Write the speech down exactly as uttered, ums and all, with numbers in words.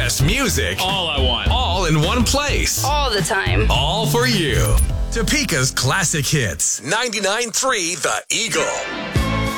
best music. All I want. All in one place. All the time. All for you. Topeka's classic hits. ninety-nine point three The Eagle.